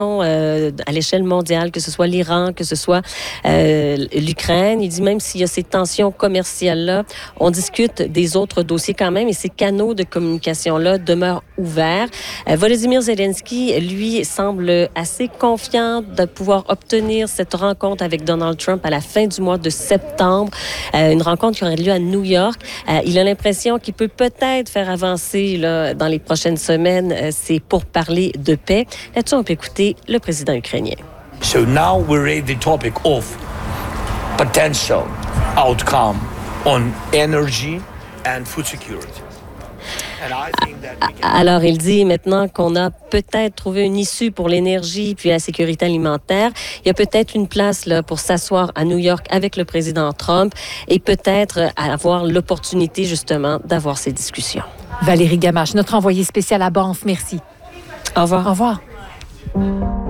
à l'échelle mondiale, que ce soit l'Iran, que ce soit l'Ukraine. Il dit même s'il y a ces tensions commerciales-là, on discute des autres dossiers quand même et ces canaux de communication-là demeurent ouverts. Volodymyr Zelensky, lui, semble assez confiant de pouvoir obtenir cette rencontre avec Donald Trump à la fin du mois de septembre, une rencontre qui aurait lieu à New York. Il a l'impression qu'il peut peut-être faire avancer là, dans les prochaines semaines ces pourparlers de paix. Là-dessus, on peut écouter le président ukrainien. So now we raise the topic of potential outcome on energy and food security. Alors, il dit maintenant qu'on a peut-être trouvé une issue pour l'énergie puis la sécurité alimentaire. Il y a peut-être une place là, pour s'asseoir à New York avec le président Trump et peut-être avoir l'opportunité justement d'avoir ces discussions. Valérie Gamache, notre envoyée spéciale à Banff, merci. Au revoir. Au revoir.